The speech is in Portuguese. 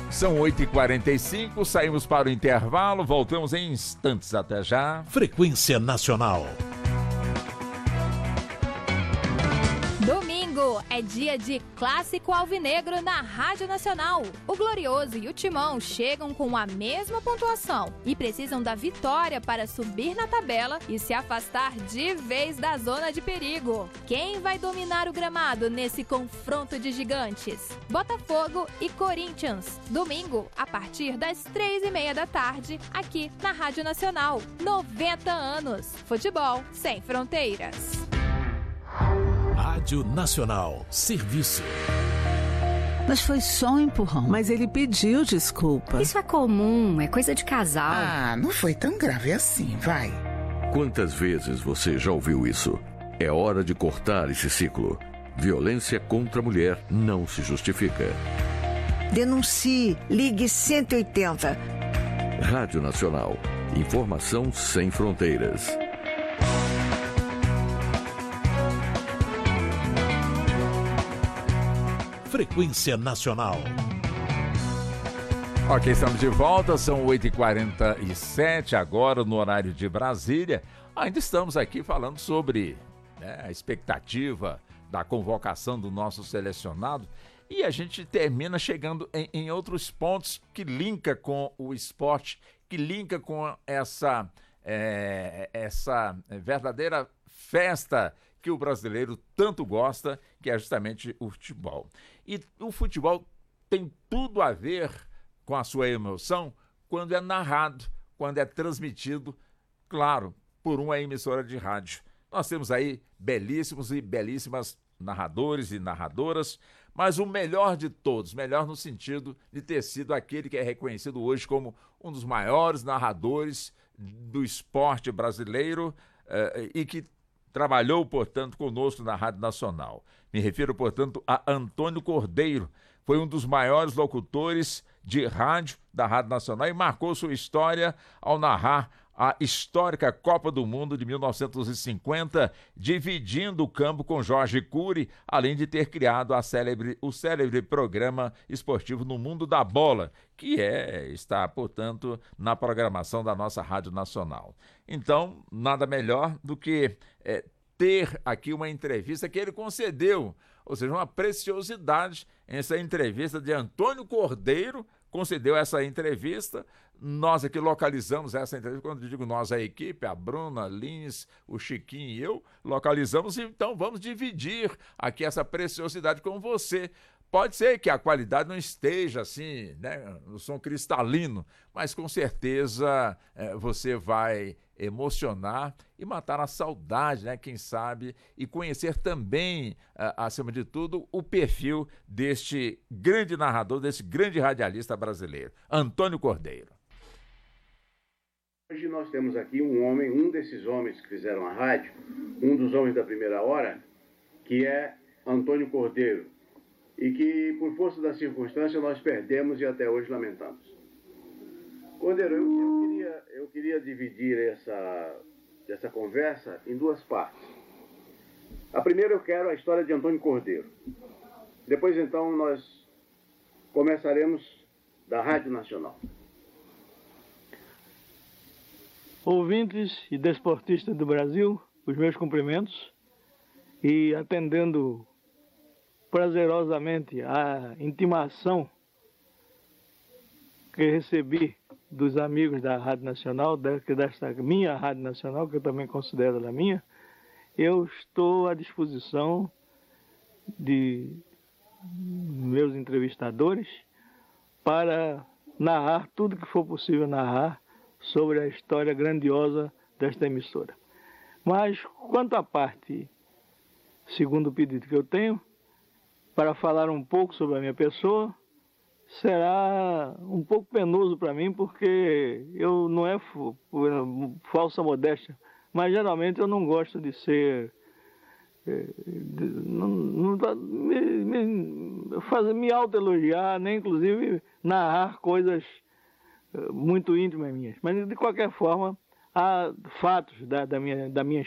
São 8h45, saímos para o intervalo, voltamos em instantes, até já. Frequência Nacional. Domingo é dia de Clássico Alvinegro na Rádio Nacional. O Glorioso e o Timão chegam com a mesma pontuação e precisam da vitória para subir na tabela e se afastar de vez da zona de perigo. Quem vai dominar o gramado nesse confronto de gigantes? Botafogo e Corinthians. Domingo, a partir das 3h30 da tarde, aqui na Rádio Nacional. 90 anos. Futebol sem fronteiras. Rádio Nacional. Serviço. Mas foi só um empurrão. Mas ele pediu desculpa. Isso é comum, é coisa de casal. Ah, não foi tão grave assim, vai. Quantas vezes você já ouviu isso? É hora de cortar esse ciclo. Violência contra a mulher não se justifica. Denuncie. Ligue 180. Rádio Nacional. Informação sem fronteiras. Frequência Nacional. Ok, estamos de volta, são 8h47 agora no horário de Brasília. Ainda estamos aqui falando sobre a expectativa da convocação do nosso selecionado e a gente termina chegando em outros pontos que linka com o esporte, que linka com essa verdadeira festa que o brasileiro tanto gosta, que é justamente o futebol. E o futebol tem tudo a ver com a sua emoção quando é narrado, quando é transmitido, claro, por uma emissora de rádio. Nós temos aí belíssimos e belíssimas narradores e narradoras, mas o melhor de todos, melhor no sentido de ter sido aquele que é reconhecido hoje como um dos maiores narradores do esporte brasileiro e que trabalhou, portanto, conosco na Rádio Nacional. Me refiro, portanto, a Antônio Cordeiro. Foi um dos maiores locutores de rádio da Rádio Nacional e marcou sua história ao narrar a histórica Copa do Mundo de 1950, dividindo o campo com Jorge Cury, além de ter criado o célebre programa esportivo No Mundo da Bola, que está, portanto, na programação da nossa Rádio Nacional. Então, nada melhor do que ter aqui uma entrevista que ele concedeu, ou seja, uma preciosidade, essa entrevista de Antônio Cordeiro, concedeu essa entrevista. Nós aqui localizamos essa entrevista, quando eu digo nós, a equipe, a Bruna, Lins, o Chiquinho e eu, localizamos, então vamos dividir aqui essa preciosidade com você. Pode ser que a qualidade não esteja assim, no som cristalino, mas com certeza você vai emocionar e matar a saudade, quem sabe, e conhecer também, acima de tudo, o perfil deste grande narrador, desse grande radialista brasileiro, Antônio Cordeiro. Hoje nós temos aqui um desses homens que fizeram a rádio, um dos homens da primeira hora, que é Antônio Cordeiro, e que, por força da circunstância, nós perdemos e até hoje lamentamos. Cordeiro, eu queria dividir essa conversa em duas partes. A primeira eu quero a história de Antônio Cordeiro. Depois, então, nós começaremos da Rádio Nacional. Ouvintes e desportistas do Brasil, os meus cumprimentos, e atendendo prazerosamente a intimação que recebi dos amigos da Rádio Nacional, desta minha Rádio Nacional, que eu também considero ela minha, eu estou à disposição de meus entrevistadores para narrar tudo que for possível narrar sobre a história grandiosa desta emissora. Mas, quanto à parte, segundo o pedido que eu tenho, para falar um pouco sobre a minha pessoa, será um pouco penoso para mim, porque eu não é falsa modéstia, mas geralmente eu não gosto de ser... me autoelogiar, nem inclusive narrar coisas muito íntimas minhas. Mas, de qualquer forma, há fatos da minha